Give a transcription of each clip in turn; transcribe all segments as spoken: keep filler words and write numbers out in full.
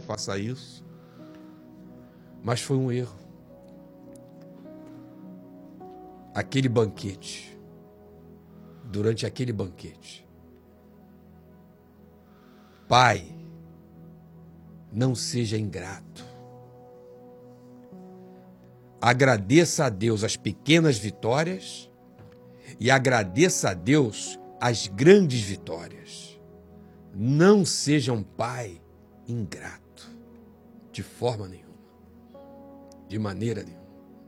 faça isso. Mas foi um erro. Aquele banquete, durante aquele banquete, pai, não seja ingrato. Agradeça a Deus as pequenas vitórias e agradeça a Deus as grandes vitórias. Não seja um pai ingrato, de forma nenhuma, de maneira nenhuma.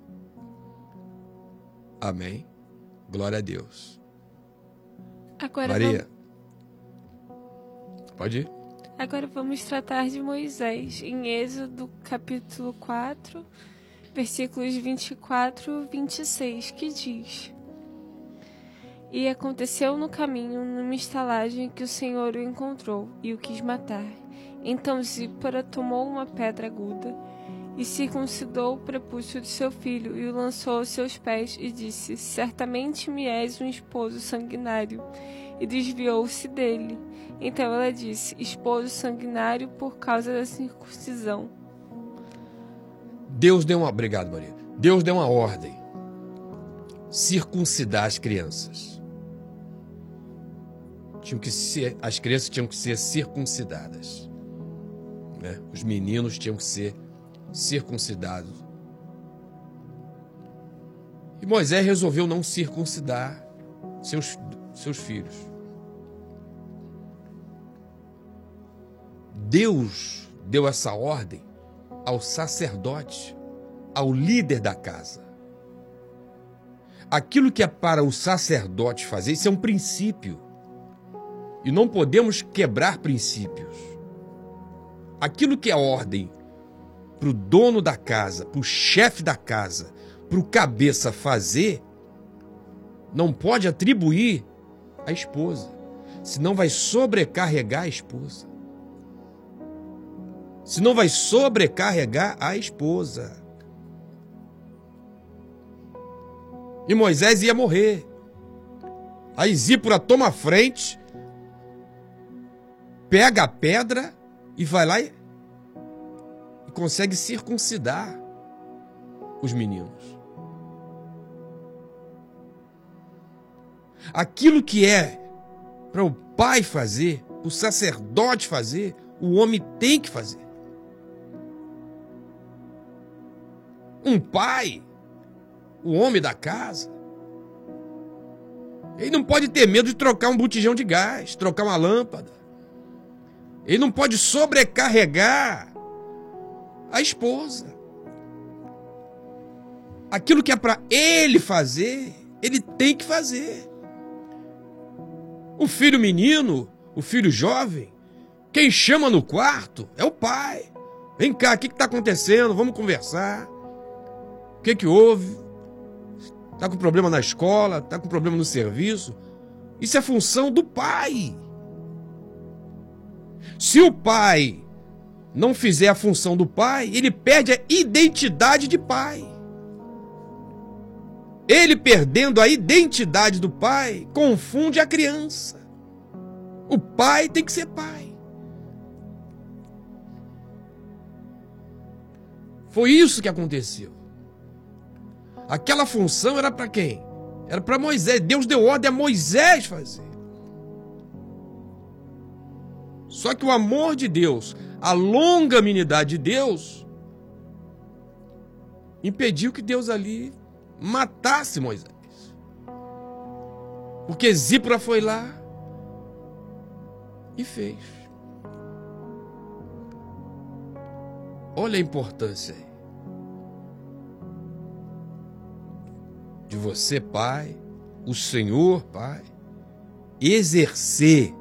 Amém. Glória a Deus. Agora Maria, vamos... pode ir. Agora vamos tratar de Moisés, em Êxodo capítulo quatro, versículos vinte e quatro e vinte e seis, que diz: E aconteceu no caminho, numa estalagem, que o Senhor o encontrou e o quis matar. Então Zípora tomou uma pedra aguda e circuncidou o prepúcio de seu filho e o lançou aos seus pés e disse: Certamente me és um esposo sanguinário. E desviou-se dele. Então ela disse: Esposo sanguinário por causa da circuncisão. Deus deu uma... Obrigado, Maria. Deus deu uma ordem. Circuncidar as crianças. Tinham que ser, as crianças tinham que ser circuncidadas. Né? Os meninos tinham que ser circuncidados. E Moisés resolveu não circuncidar seus, seus filhos. Deus deu essa ordem ao sacerdote, ao líder da casa. Aquilo que é para o sacerdote fazer, isso é um princípio. E não podemos quebrar princípios. Aquilo que é ordem para o dono da casa, para o chefe da casa, para o cabeça fazer, não pode atribuir à esposa, senão vai sobrecarregar a esposa. Senão vai sobrecarregar a esposa. E Moisés ia morrer. Aí Zípora toma a frente, pega a pedra e vai lá e, e consegue circuncidar os meninos. Aquilo que é para o pai fazer, o sacerdote fazer, o homem tem que fazer. Um pai, o homem da casa, ele não pode ter medo de trocar um botijão de gás, trocar uma lâmpada. Ele não pode sobrecarregar a esposa. Aquilo que é para ele fazer, ele tem que fazer. O filho menino, o filho jovem, quem chama no quarto é o pai. Vem cá, o que está acontecendo? Vamos conversar. O que, que houve? Está com problema na escola? Está com problema no serviço? Isso é função do pai. Se o pai não fizer a função do pai, ele perde a identidade de pai. Ele perdendo a identidade do pai, confunde a criança. O pai tem que ser pai. Foi isso que aconteceu. Aquela função era para quem? Era para Moisés. Deus deu ordem a Moisés fazer. Só que o amor de Deus, a longanimidade de Deus, impediu que Deus ali matasse Moisés. Porque Zípora foi lá e fez. Olha a importância aí. De você, pai, o Senhor, pai, exercer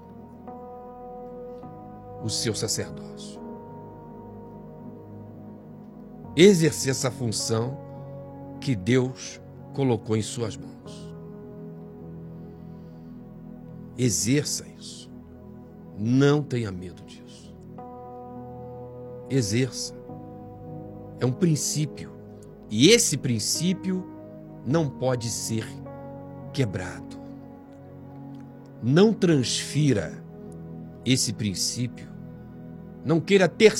o seu sacerdócio. Exercer essa função que Deus colocou em suas mãos. Exerça isso. Não tenha medo disso. Exerça. É um princípio. E esse princípio não pode ser quebrado. Não transfira esse princípio. Não queira ter